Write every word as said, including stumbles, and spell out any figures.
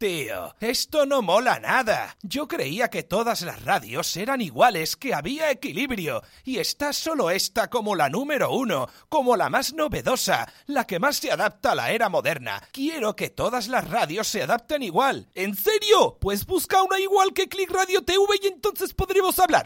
Tío, esto no mola nada. Yo creía que todas las radios eran iguales, que había equilibrio. Y está solo esta como la número uno, como la más novedosa, la que más se adapta a la era moderna. Quiero que todas las radios se adapten igual. ¿En serio? Pues busca una igual que Click Radio T V y entonces podremos hablar.